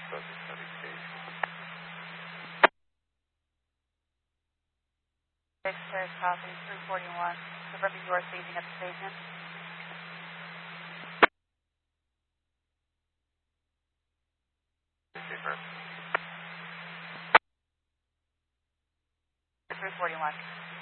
subject medication. Secretary copy 341. Confirming you are seizing at the station. Receiver. 341.